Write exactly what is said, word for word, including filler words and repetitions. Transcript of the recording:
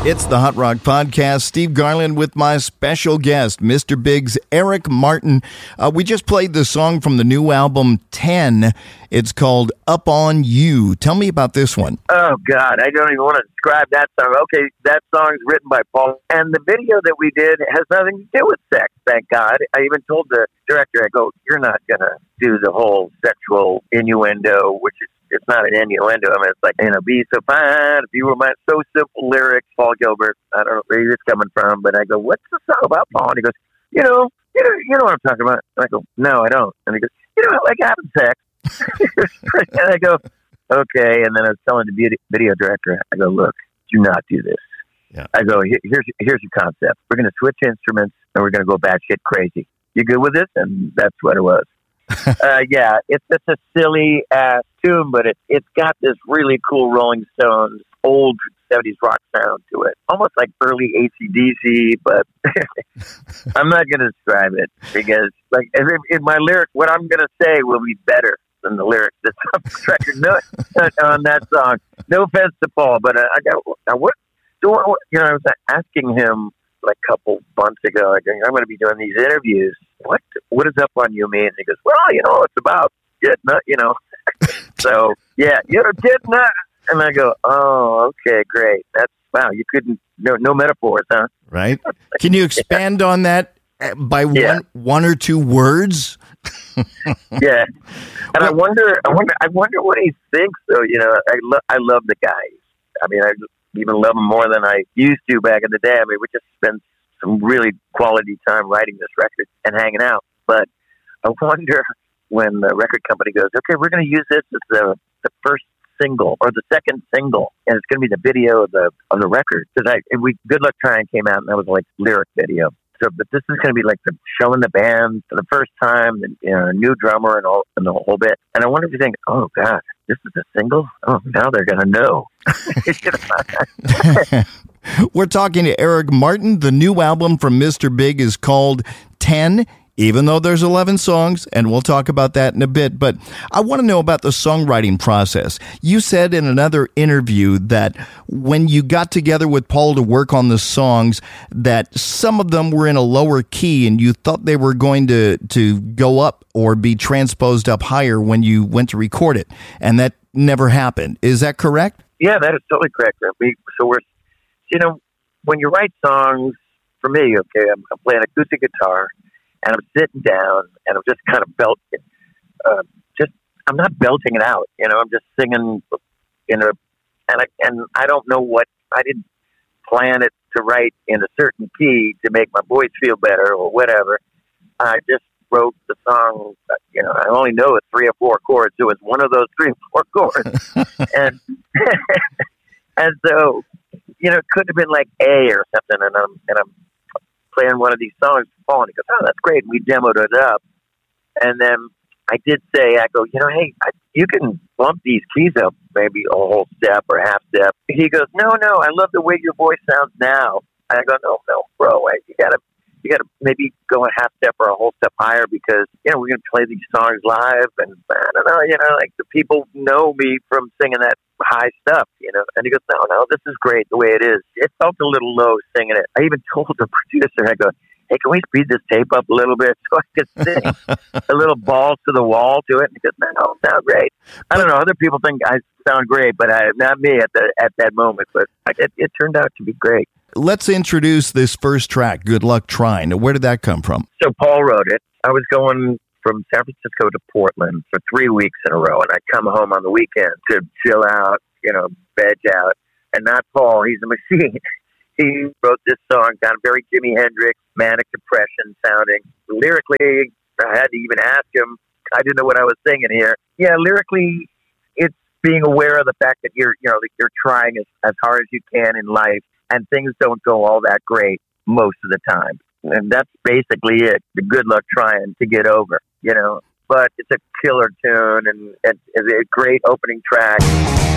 It's the Hot Rock Podcast. Steve Garland with my special guest, Mister Big's Eric Martin. Uh, we just played the song from the new album, ten. It's called Up On You. Tell me about this one. Oh, God, I don't even want to describe that song. Okay, that song's written by Paul. And the video that we did has nothing to do with sex, thank God. I even told the director, I go, you're not going to do the whole sexual innuendo, which is it's not an innuendo. I mean, it's like, you know, be so fine if you were my so simple lyrics, Paul Gilbert. I don't know where it's coming from, but I go, what's the song about, Paul? And he goes, you know, you know, you know what I'm talking about. And I go, no, I don't. And he goes, you know, like having sex. And I go, okay. And then I was telling the video, video director, I go, look, do not do this. Yeah. I go, here's here's your concept. We're going to switch instruments and we're going to go batshit crazy. You good with this? And that's what it was. uh, yeah, it's just a silly ass tune, but it, it's got this really cool Rolling Stones, old seventies rock sound to it. Almost like early A C D C, but I'm not going to describe it because, like, in, in my lyric, what I'm going to say will be better than the lyrics that's on the record. No, on that song. No offense to Paul, but uh, I got, now what, do I, you know, I was asking him like a couple months ago, like, I'm going to be doing these interviews. What what does Up On You mean? And he goes, well, you know, it's about getting up, you know. So, yeah, you know, getting up. And I go, oh, okay, great. That's, wow, you couldn't, no, no metaphors, huh? Right. Can you expand yeah. on that by yeah. one one or two words? Yeah. And well, I wonder, I wonder, I wonder what he thinks, though. You know, I, lo- I love the guy. I mean, I even love him more than I used to back in the day. I mean, we just spent some really quality time writing this record and hanging out. But I wonder when the record company goes, okay, we're going to use this as the, the first single or the second single, and it's going to be the video of the of the record. Because I we Good Luck Trying came out, and that was like lyric video. So, but this is going to be like the showing the band for the first time, and you know, a new drummer and all and the whole bit. And I wonder if you think, oh God, this is a single. Oh, now they're going to know. We're talking to Eric Martin. The new album from Mister Big is called ten, even though there's eleven songs, and we'll talk about that in a bit. But I want to know about the songwriting process. You said in another interview that when you got together with Paul to work on the songs, that some of them were in a lower key, and you thought they were going to, to go up or be transposed up higher when you went to record it, and that never happened. Is that correct? Yeah, that is totally correct. We, so we're, you know, when you write songs, for me, okay, I'm, I'm playing acoustic guitar, and I'm sitting down, and I'm just kind of belting, uh, just, I'm not belting it out, you know, I'm just singing in a, and I, and I don't know what, I didn't plan it to write in a certain key to make my voice feel better or whatever. I just wrote the song, you know, I only know it's three or four chords. It was one of those three or four chords. and, and so, you know, it could have been like A or something, and I'm, and I'm playing one of these songs for Paul, and he goes, oh, that's great. And we demoed it up. And then I did say, I go, you know, hey, I, you can bump these keys up maybe a whole step or half step. He goes, no, no, I love the way your voice sounds now. I go, no, no, bro, I, you gotta, you gotta maybe go a half step or a whole step higher because, you know, we're going to play these songs live, and I don't know, you know, like the people know me from singing that high stuff, you know. And he goes, no, no, this is great the way it is. It felt a little low singing it. I even told the producer, I go, hey, can we speed this tape up a little bit so I can sing a little balls to the wall to it? And he goes, no, no, it sounds great. I don't know. Other people think I sound great, but I, not me at the at that moment. But it, it turned out to be great. Let's introduce this first track, Good Luck Trying. Where did that come from? So Paul wrote it. I was going from San Francisco to Portland for three weeks in a row, and I come home on the weekend to chill out, you know, veg out. And not Paul, he's a machine. He wrote this song, kind of very Jimi Hendrix, manic depression sounding. Lyrically, I had to even ask him. I didn't know what I was singing here. Yeah, lyrically, it's being aware of the fact that you're, you know, that you're trying as, as hard as you can in life, and things don't go all that great most of the time. And that's basically it. The good luck trying to get over, you know. But it's a killer tune, and it's a great opening track.